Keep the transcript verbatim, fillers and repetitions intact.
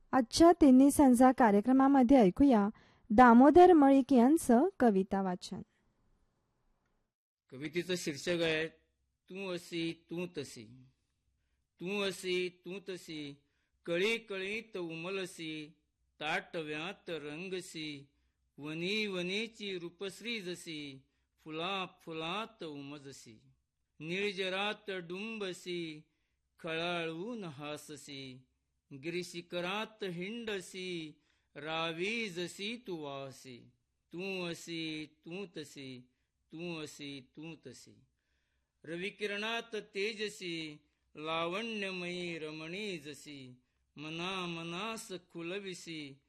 आजच्या तिन्ही सांजा कार्यक्रमामध्ये ऐकूया दामोदर मळीक यांचं कविता वाचन. कवितेचं शीर्षक आहे तू असी तू तसी. तू असी तू तसी कळी कळीत उमलसी, ताटव्यात रंगसी, वनी वनीची रूपश्री जसी, फुला फुलात उमजसी. निळजरात डुंबसी, खळाळून हाससी, गिरीशिखरात हिंडसी, रावी जसी तू वासी. तू असी तू तसी, तू असी तू तसी. रविकिरणात तेजसी, लावण्यमयी रमणी जसी, मना मनास खुलविसी,